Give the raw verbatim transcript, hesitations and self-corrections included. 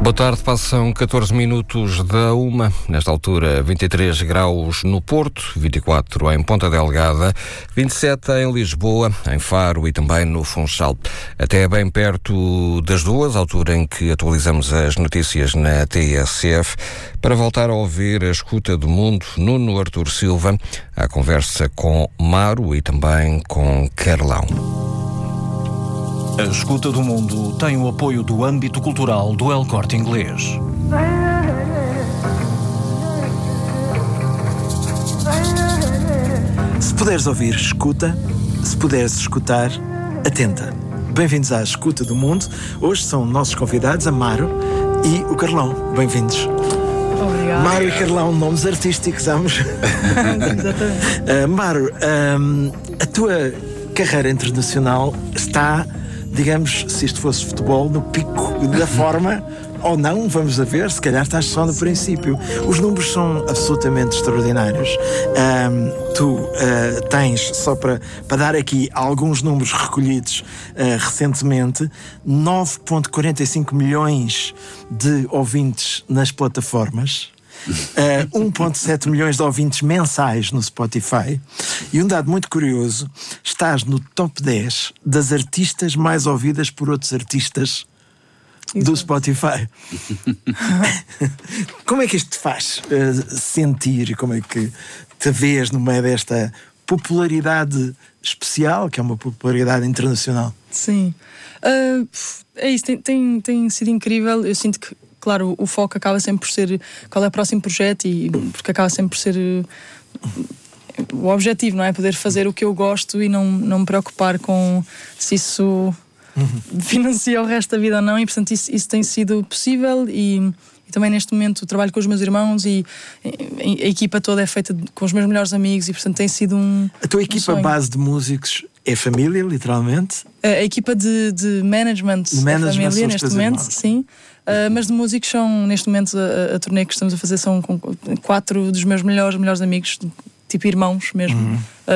Boa tarde, passam catorze minutos da uma, nesta altura vinte e três graus no Porto, vinte e quatro em Ponta Delgada, vinte e sete em Lisboa, em Faro e também no Funchal. Até bem perto das duas, altura em que atualizamos as notícias na T S F, para voltar a ouvir a escuta do mundo, Nuno Artur Silva, à conversa com Maro e também com Carlão. A Escuta do Mundo tem o apoio do âmbito cultural do El Corte Inglês. Se puderes ouvir, escuta. Se puderes escutar, atenta. Bem-vindos à Escuta do Mundo. Hoje são nossos convidados, a Maro e o Carlão. Bem-vindos. Obrigada. Maro e Carlão, nomes artísticos, vamos. Exatamente. uh, Maro, um, a tua carreira internacional está, digamos, se isto fosse futebol, no pico da forma, ou não, vamos a ver, se calhar estás só no princípio. Os números são absolutamente extraordinários. Um, tu uh, tens, só para, para dar aqui alguns números recolhidos uh, recentemente, nove vírgula quarenta e cinco milhões de ouvintes nas plataformas. Uh, um vírgula sete milhões de ouvintes mensais no Spotify. E um dado muito curioso: estás no top dez das artistas mais ouvidas por outros artistas Exato. do Spotify. Como é que isto te faz uh, sentir? Como é que te vês no meio desta popularidade especial, que é uma popularidade internacional? Sim, uh, é isso, tem, tem, tem sido incrível. Eu sinto que, claro, o foco acaba sempre por ser qual é o próximo projeto, e porque acaba sempre por ser uh, o objetivo, não é? Poder fazer o que eu gosto e não, não me preocupar com se isso uhum. financia o resto da vida ou não, e portanto isso, isso tem sido possível. E, e também neste momento trabalho com os meus irmãos e a, a equipa toda é feita com os meus melhores amigos, e portanto tem sido um A tua equipa um base de músicos é família, literalmente? A, a equipa de, de management, de management é família neste momento, irmãos. sim. Uh, mas de músicos são, neste momento, a, a turnê que estamos a fazer são com quatro dos meus melhores, melhores amigos, tipo irmãos mesmo. Uhum. Uh,